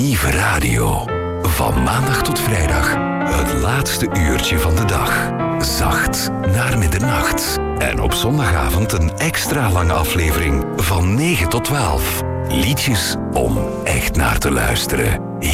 Lieve Radio. Van maandag tot vrijdag. Het laatste uurtje van de dag. Zacht naar middernacht. En op zondagavond een extra lange aflevering van 9 tot 12. Liedjes om echt naar te luisteren.